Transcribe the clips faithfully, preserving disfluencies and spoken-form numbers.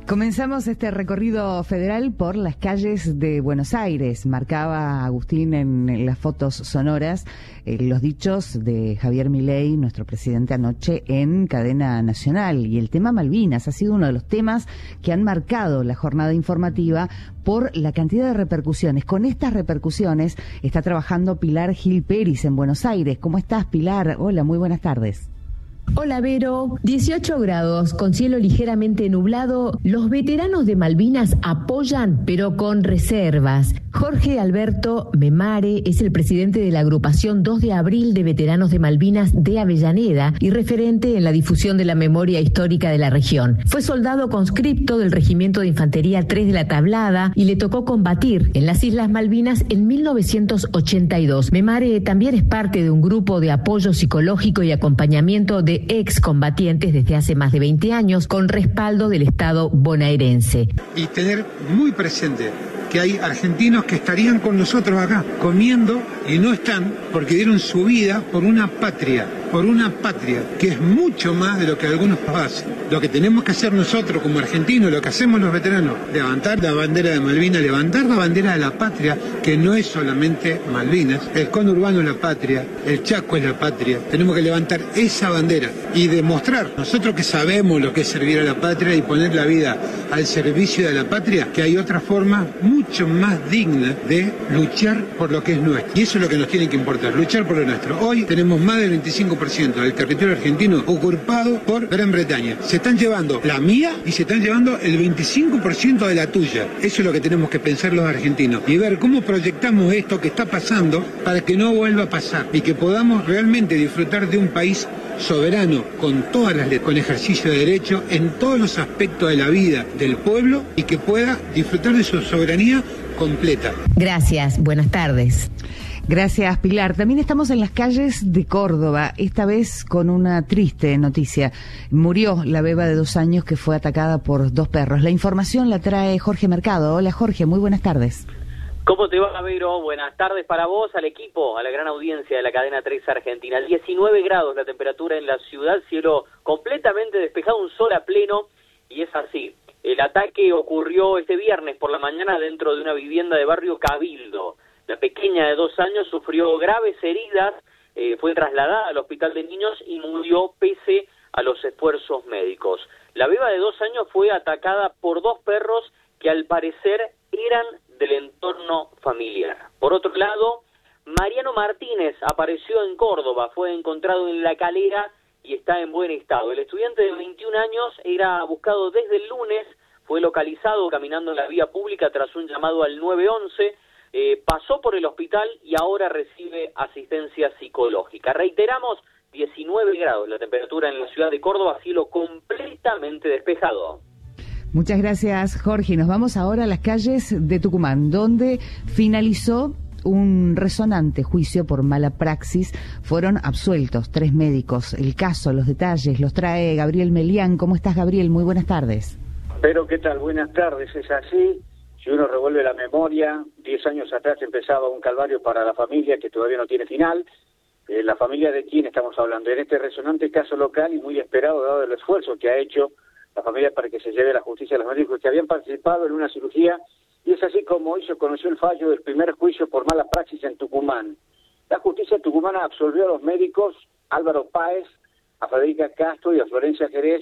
Comenzamos este recorrido federal por las calles de Buenos Aires. Marcaba Agustín en las fotos sonoras eh, los dichos de Javier Milei, nuestro presidente, anoche en cadena nacional. Y el tema Malvinas ha sido uno de los temas que han marcado la jornada informativa por la cantidad de repercusiones. Con estas repercusiones está trabajando Pilar Gil Peris en Buenos Aires. ¿Cómo estás, Pilar? Hola, muy buenas tardes. Hola Vero, dieciocho grados, con cielo ligeramente nublado. Los veteranos de Malvinas apoyan, pero con reservas. Jorge Alberto Memare es el presidente de la agrupación dos de abril de veteranos de Malvinas de Avellaneda y referente en la difusión de la memoria histórica de la región. Fue soldado conscripto del Regimiento de Infantería tres de la Tablada y le tocó combatir en las Islas Malvinas en mil novecientos ochenta y dos. Memare también es parte de un grupo de apoyo psicológico y acompañamiento de excombatientes desde hace más de veinte años, con respaldo del Estado bonaerense. Y tener muy presente que hay argentinos que estarían con nosotros acá, comiendo, y no están porque dieron su vida por una patria, por una patria que es mucho más de lo que algunos hacen. Lo que tenemos que hacer nosotros como argentinos, lo que hacemos los veteranos, levantar la bandera de Malvinas, levantar la bandera de la patria, que no es solamente Malvinas, el conurbano es la patria, el Chaco es la patria. Tenemos que levantar esa bandera y demostrar, nosotros que sabemos lo que es servir a la patria y poner la vida al servicio de la patria, que hay otra forma mucho más digna de luchar por lo que es nuestro. Y eso es lo que nos tiene que importar, luchar por lo nuestro. Hoy tenemos más del veinticinco por ciento del territorio argentino ocupado por Gran Bretaña. Se están llevando la mía y se están llevando el veinticinco por ciento de la tuya. Eso es lo que tenemos que pensar los argentinos y ver cómo proyectamos esto que está pasando para que no vuelva a pasar y que podamos realmente disfrutar de un país soberano, con todas las con ejercicio de derecho en todos los aspectos de la vida del pueblo y que pueda disfrutar de su soberanía completa. Gracias, buenas tardes. Gracias, Pilar. También estamos en las calles de Córdoba, esta vez con una triste noticia. Murió la beba de dos años que fue atacada por dos perros. La información la trae Jorge Mercado. Hola, Jorge, muy buenas tardes. ¿Cómo te va, Vero? Buenas tardes para vos, al equipo, a la gran audiencia de la cadena tres Argentina. diecinueve grados la temperatura en la ciudad, cielo completamente despejado, un sol a pleno, y es así. El ataque ocurrió este viernes por la mañana dentro de una vivienda de barrio Cabildo. La pequeña de dos años sufrió graves heridas, eh, fue trasladada al hospital de niños y murió pese a los esfuerzos médicos. La beba de dos años fue atacada por dos perros que al parecer eran del entorno familiar. Por otro lado, Mariano Martínez apareció en Córdoba, fue encontrado en La Calera y está en buen estado. El estudiante de veintiún años era buscado desde el lunes, fue localizado caminando en la vía pública tras un llamado al nueve once, eh, pasó por el hospital y ahora recibe asistencia psicológica. Reiteramos, diecinueve grados la temperatura en la ciudad de Córdoba, cielo completamente despejado. Muchas gracias, Jorge. Nos vamos ahora a las calles de Tucumán, donde finalizó un resonante juicio por mala praxis. Fueron absueltos tres médicos. El caso, los detalles, los trae Gabriel Melián. ¿Cómo estás, Gabriel? Muy buenas tardes. Pero, ¿qué tal? Buenas tardes. Es así. Si uno revuelve la memoria, diez años atrás empezaba un calvario para la familia que todavía no tiene final. Eh, la familia de quién estamos hablando. En este resonante caso local y muy esperado, dado el esfuerzo que ha hecho la familia para que se lleve a la justicia a los médicos que habían participado en una cirugía, y es así como hoy se conoció el fallo del primer juicio por mala praxis en Tucumán. La justicia tucumana absolvió a los médicos Álvaro Páez, a Federica Castro y a Florencia Jerez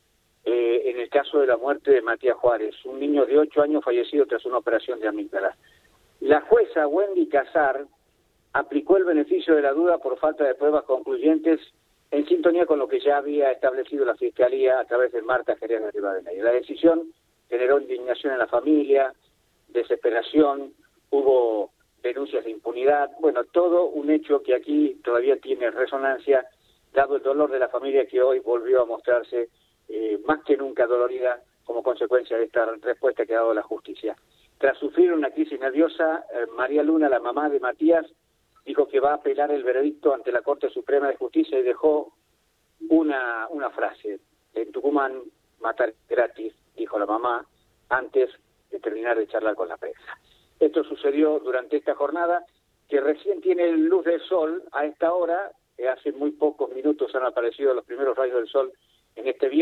eh, en el caso de la muerte de Matías Juárez, un niño de ocho años fallecido tras una operación de amígdala. La jueza Wendy Casar aplicó el beneficio de la duda por falta de pruebas concluyentes, en sintonía con lo que ya había establecido la Fiscalía a través de Marta Jerez de Rivadeneira. La decisión generó indignación en la familia, desesperación, hubo denuncias de impunidad, bueno, todo un hecho que aquí todavía tiene resonancia, dado el dolor de la familia que hoy volvió a mostrarse eh, más que nunca dolorida como consecuencia de esta respuesta que ha dado la justicia. Tras sufrir una crisis nerviosa, eh, María Luna, la mamá de Matías, dijo que va a apelar el veredicto ante la Corte Suprema de Justicia y dejó una, una frase. En Tucumán, matar gratis, dijo la mamá, antes de terminar de charlar con la prensa. Esto sucedió durante esta jornada, que recién tiene luz del sol a esta hora. Hace muy pocos minutos han aparecido los primeros rayos del sol en este viernes.